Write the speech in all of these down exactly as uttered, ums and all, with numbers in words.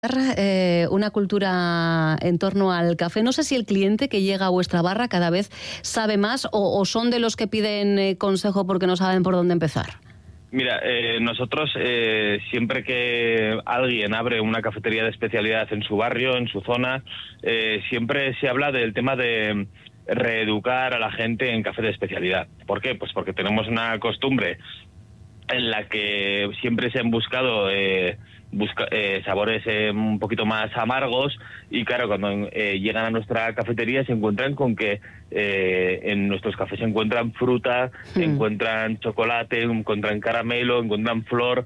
Eh, una cultura en torno al café. No sé si el cliente que llega a vuestra barra cada vez sabe más o, o son de los que piden eh, consejo porque no saben por dónde empezar. Mira, eh, nosotros eh, siempre que alguien abre una cafetería de especialidad en su barrio, en su zona, eh, siempre se habla del tema de reeducar a la gente en café de especialidad. ¿Por qué? Pues porque tenemos una costumbre en la que siempre se han buscado eh, busca, eh, sabores eh, un poquito más amargos y claro, cuando eh, llegan a nuestra cafetería se encuentran con que eh, en nuestros cafés se encuentran fruta, mm. encuentran chocolate, encuentran caramelo, encuentran flor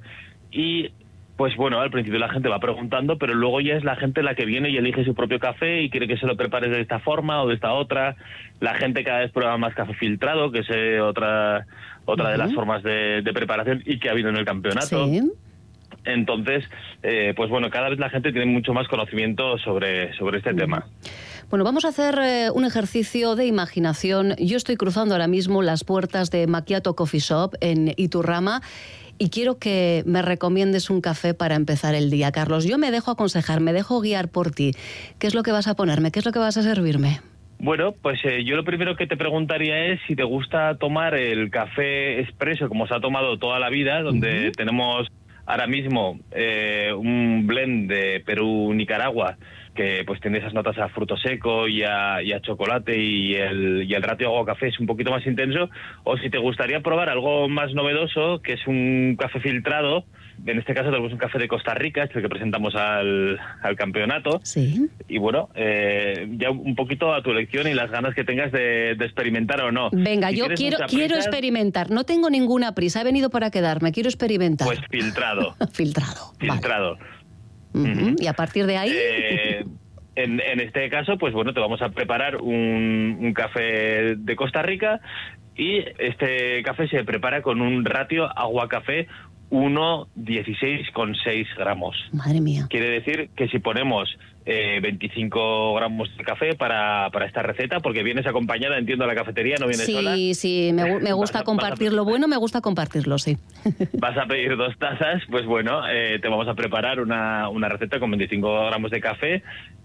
y pues bueno, al principio la gente va preguntando, pero luego ya es la gente la que viene y elige su propio café y quiere que se lo prepares de esta forma o de esta otra. La gente cada vez prueba más café filtrado, que es eh, otra otra uh-huh. de las formas de, de preparación y que ha habido en el campeonato. Sí. Entonces, eh, pues bueno, cada vez la gente tiene mucho más conocimiento sobre, sobre este uh-huh. tema. Bueno, vamos a hacer eh, un ejercicio de imaginación. Yo estoy cruzando ahora mismo las puertas de Macchiato Coffee Shop en Iturrama y quiero que me recomiendes un café para empezar el día, Carlos. Yo me dejo aconsejar, me dejo guiar por ti. ¿Qué es lo que vas a ponerme? ¿Qué es lo que vas a servirme? Bueno, pues eh, yo lo primero que te preguntaría es si te gusta tomar el café expreso como se ha tomado toda la vida, donde uh-huh. tenemos ahora mismo eh, un blend de Perú-Nicaragua que pues tiene esas notas a fruto seco y a, y a chocolate y el, y el ratio agua-café es un poquito más intenso, o si te gustaría probar algo más novedoso, que es un café filtrado. En este caso tenemos un café de Costa Rica, este que presentamos al, al campeonato. Sí. Y bueno, eh, ya un poquito a tu elección y las ganas que tengas de, de experimentar o no. Venga, si yo quiero, prisa, quiero experimentar. No tengo ninguna prisa, he venido para quedarme, quiero experimentar. Pues filtrado. filtrado. Filtrado. Vale. Uh-huh. Uh-huh. Y a partir de ahí... Eh, en, en este caso, pues bueno, te vamos a preparar un, un café de Costa Rica y este café se prepara con un ratio agua-café uno dieciséis coma seis gramos. Madre mía. Quiere decir que si ponemos eh, veinticinco gramos de café para, para esta receta, porque vienes acompañada, entiendo, a la cafetería, no vienes sí, sola. Sí, sí, me, me gusta a, compartir lo bueno, me gusta compartirlo, sí. Vas a pedir dos tazas, pues bueno, eh, te vamos a preparar una, una receta con veinticinco gramos de café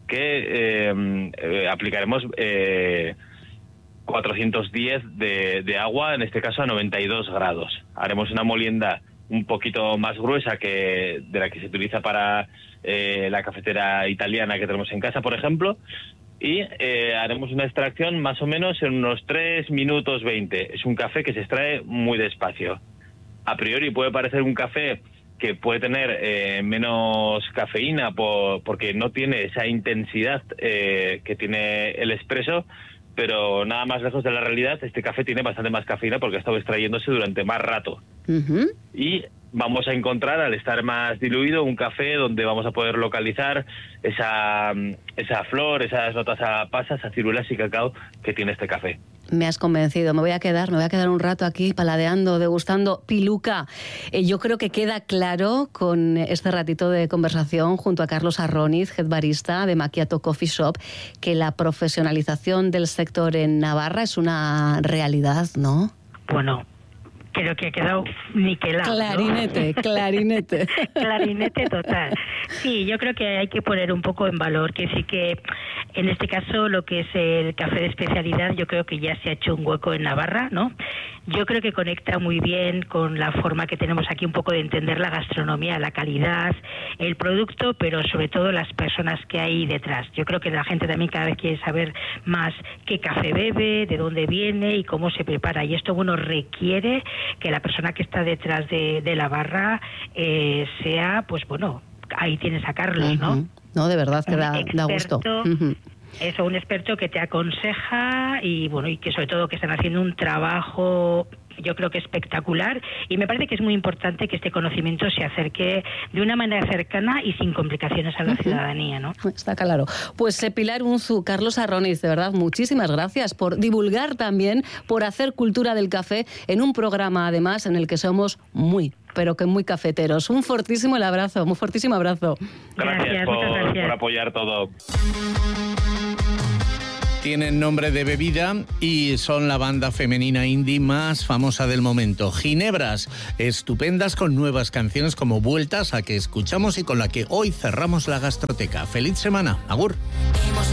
que eh, eh, aplicaremos... Eh, cuatrocientos diez de, de agua, en este caso a noventa y dos grados. Haremos una molienda un poquito más gruesa que de la que se utiliza para eh, la cafetera italiana que tenemos en casa, por ejemplo, y eh, haremos una extracción más o menos en unos tres minutos veinte. Es un café que se extrae muy despacio. A priori puede parecer un café que puede tener eh, menos cafeína por, porque no tiene esa intensidad eh, que tiene el espresso, pero nada más lejos de la realidad. Este café tiene bastante más cafeína porque ha estado extrayéndose durante más rato. Uh-huh. Y vamos a encontrar, al estar más diluido, un café donde vamos a poder localizar esa, esa flor, esas notas a pasas, a ciruelas y cacao que tiene este café. Me has convencido, me voy a quedar, me voy a quedar un rato aquí paladeando, degustando piluca. Eh, yo creo que queda claro con este ratito de conversación junto a Carlos Arroniz, head barista de Macchiato Coffee Shop, que la profesionalización del sector en Navarra es una realidad, ¿no? Bueno, creo que ha quedado niquelado. Clarinete, ¿no? clarinete. Clarinete total. Sí, yo creo que hay que poner un poco en valor que sí que en este caso lo que es el café de especialidad, yo creo que ya se ha hecho un hueco en Navarra, ¿no? Yo creo que conecta muy bien con la forma que tenemos aquí un poco de entender la gastronomía, la calidad, el producto, pero sobre todo las personas que hay detrás. Yo creo que la gente también cada vez quiere saber más qué café bebe, de dónde viene y cómo se prepara. Y esto, bueno, requiere que la persona que está detrás de, de la barra eh, sea, pues bueno, ahí tienes a Carlos, ¿no? Uh-huh. No, de verdad que da, experto, da gusto. Uh-huh. Eso, un experto que te aconseja y bueno, y que sobre todo que están haciendo un trabajo, yo creo que espectacular, y me parece que es muy importante que este conocimiento se acerque de una manera cercana y sin complicaciones a la uh-huh. ciudadanía, ¿no? Está claro. Pues eh, Pilar Unzu, Carlos Arroniz, de verdad, muchísimas gracias por divulgar también, por hacer cultura del café en un programa, además, en el que somos muy, pero que muy cafeteros. Un fortísimo el abrazo, muy fortísimo abrazo. Gracias, gracias, por, gracias. por apoyar todo. Tienen nombre de bebida y son la banda femenina indie más famosa del momento. Ginebras, estupendas con nuevas canciones como Vueltas, a que escuchamos y con la que hoy cerramos la Gastroteca. ¡Feliz semana! ¡Agur!